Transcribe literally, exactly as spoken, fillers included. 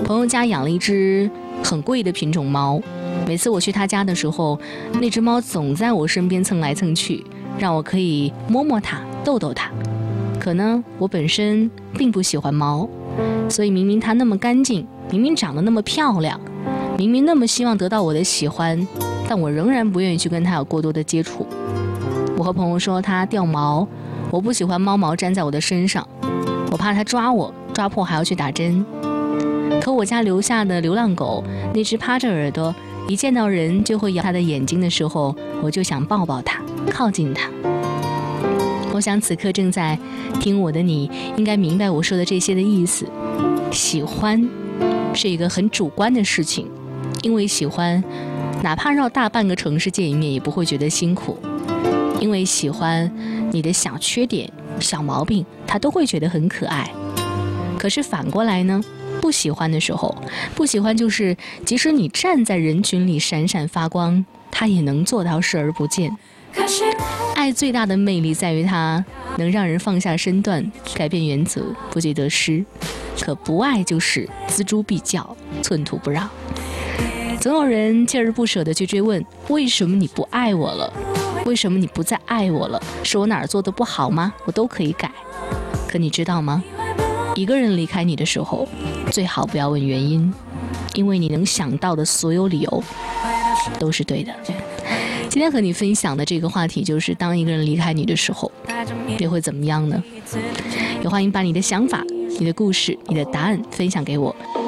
朋友家养了一只很贵的品种猫，每次我去他家的时候，那只猫总在我身边蹭来蹭去，让我可以摸摸它，逗逗它。可呢，我本身并不喜欢猫，所以明明它那么干净，明明长得那么漂亮，明明那么希望得到我的喜欢，但我仍然不愿意去跟它有过多的接触。我和朋友说它掉毛，我不喜欢猫毛粘在我的身上，我怕它抓我，抓破还要去打针。可我家楼下的流浪狗，那只趴着耳朵，一见到人就会咬它的眼睛的时候，我就想抱抱它，靠近它。我想此刻正在听我的你，应该明白我说的这些的意思。喜欢是一个很主观的事情，因为喜欢，哪怕绕大半个城市见一面也不会觉得辛苦。因为喜欢，你的小缺点、小毛病，它都会觉得很可爱。可是反过来呢？不喜欢的时候，不喜欢就是即使你站在人群里闪闪发光，它也能做到视而不见。爱最大的魅力在于它能让人放下身段，改变原则，不计得失。可不爱就是锱铢必较，寸土不让。总有人锲而不舍地去追问，为什么你不爱我了？为什么你不再爱我了？是我哪儿做得不好吗？我都可以改。可你知道吗？一个人离开你的时候，最好不要问原因，因为你能想到的所有理由都是对的。今天和你分享的这个话题就是，当一个人离开你的时候，你会怎么样呢？也欢迎把你的想法、你的故事、你的答案分享给我。